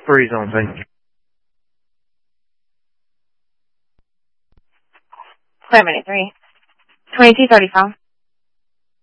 freeze on, thank you. Clear minute 3. 2235.